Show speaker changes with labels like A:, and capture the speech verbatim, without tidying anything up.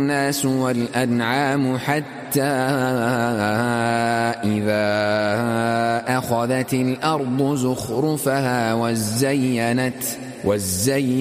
A: الناس والأنعام حتى إذا أخذت الأرض زخرفها وزينت وزينت